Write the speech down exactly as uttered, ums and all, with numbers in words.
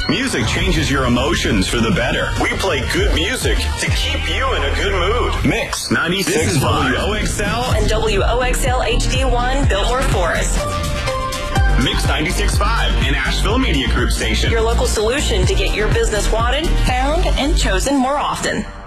Music changes your emotions for the better. We play good music to keep you in a good mood. Mix ninety-six point five. W O X L and W O X L H D one, Biltmore Forest. Mix ninety-six point five, an Asheville Media Group station. Your local solution to get your business wanted, found, and chosen more often.